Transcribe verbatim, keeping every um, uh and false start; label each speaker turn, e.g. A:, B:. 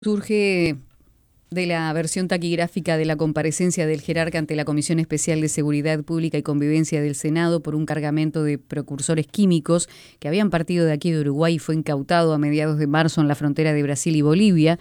A: Surge de la versión taquigráfica de la comparecencia del jerarca ante la Comisión Especial de Seguridad Pública y Convivencia del Senado por un cargamento de precursores químicos que habían partido de aquí de Uruguay y fue incautado a mediados de marzo en la frontera de Brasil y Bolivia.